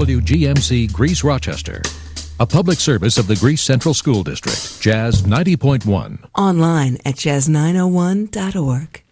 WGMC Greece Rochester. A public service of the Greece Central School District, Jazz 90.1. Online at jazz901.org.